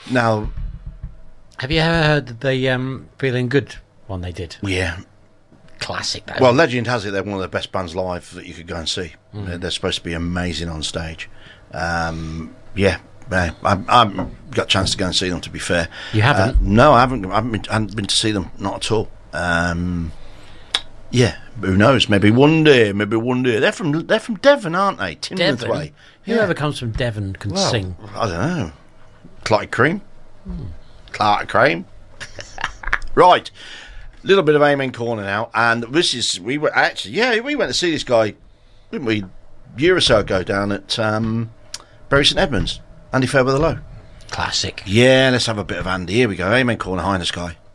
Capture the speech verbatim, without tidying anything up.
now, have you ever heard the um, Feeling Good one they did? Yeah. Classic, that. Well, legend has it they're one of the best bands live that you could go and see. Mm. They're, they're supposed to be amazing on stage. Um, yeah, I, I, I've got a chance to go and see them, to be fair. You haven't? Uh, no, I haven't. I haven't been, I haven't been to see them, not at all. Um, yeah, who knows? Maybe one day, maybe one day. They're from they're from Devon, aren't they? Tinmouth Devon? way. Whoever comes from Devon can well, sing. I don't know. Clotted Cream? Mm. Clotted Cream? Right. Little bit of Amen Corner now, and this is we were actually yeah we went to see this guy, didn't we, a year or so ago down at um, Bury St Edmunds. Andy Fairweather Low. Classic. Yeah, let's have a bit of Andy. Here we go. Amen Corner, Highness Guy.